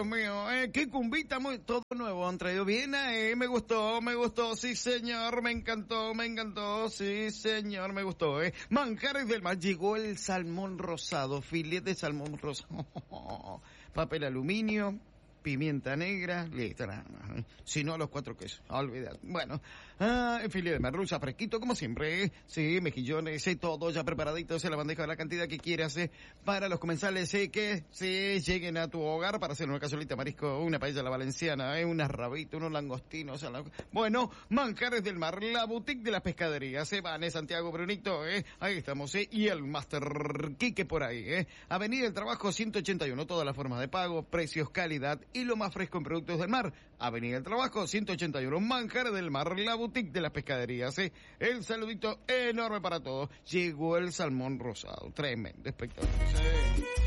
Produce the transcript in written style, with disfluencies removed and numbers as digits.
Dios mío, qué cumbita, todo nuevo han traído bien, me gustó, sí señor, me encantó, sí señor, me gustó, Manjares del Mar, llegó el salmón rosado, filete de salmón rosado, papel aluminio, pimienta negra, listo, si no a los 4 quesos, olvidad. Bueno, filete de merluza fresquito como siempre, sí, mejillones, todo ya preparadito en la bandeja de la cantidad que quieras, para los comensales, que lleguen a tu hogar para hacer una cazuelita marisco, una paella a la valenciana, unas rabitas, unos langostinos, bueno, Manjares del Mar, la boutique de las pescaderías, van, Santiago Brunito, ahí estamos, y el Master Quique por ahí, Avenida del Trabajo 181, todas las formas de pago, precios, calidad y lo más fresco en productos del mar. Avenida del Trabajo 181, Manjares del Mar, la boutique de las pescaderías, El saludito enorme para todos. Llegó el salmón rosado, tremendo, espectacular. Sí.